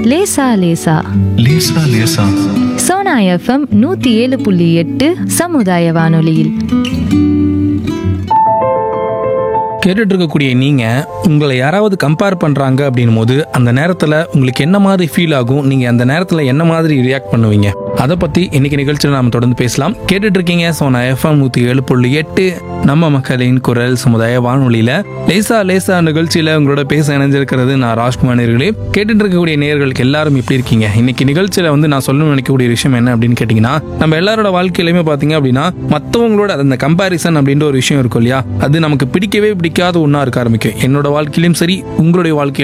லேசா லேசா லேசா லேசா சோனா எஃப்எம் 107.8 சமுதாய வானொலியில். கேட்டுட்டு இருக்கக்கூடிய நீங்க உங்களை யாராவது கம்பேர் பண்றாங்க அப்படின்னும் போது அந்த நேரத்துல உங்களுக்கு என்ன மாதிரி ஃபீல் ஆகும், நீங்க அந்த நேரத்துல என்ன மாதிரி ரியாக்ட் பண்ணுவீங்க, அதை பத்தி இன்னைக்கு நிகழ்ச்சியில் நாம தொடர்ந்து பேசலாம். கேட்டுட்டு இருக்கீங்க சோனா எஃப்எம் 107.8 நம்ம மக்களின் குரல் சமுதாய வானொலியில லேசா லேசா நிகழ்ச்சியில உங்களோட பேச இணைஞ்சிருக்கிறது நான் ராஜ்குமார் நேயர்களே. கேட்டுட்டு இருக்கக்கூடிய நேயர்களுக்கு எல்லாரும் எப்படி இருக்கீங்க? இன்னைக்கு நிகழ்ச்சியில நான் சொல்லணும்னு நினைக்கக்கூடிய விஷயம் என்ன அப்படின்னு கேட்டீங்கன்னா, நம்ம எல்லாரோட வாழ்க்கையிலுமே பாத்தீங்க அப்படின்னா மற்றவங்களோட அந்த கம்பாரிசன் அப்படின்ற ஒரு விஷயம் இருக்கும் இல்லையா, அது நமக்கு பிடிக்கவே பிடிக்காத ஒன்றா இருக்க ஆரம்பிக்கும். என்னோட வாழ்க்கையிலும் சரி, உங்களுடைய வாழ்க்கையிலும்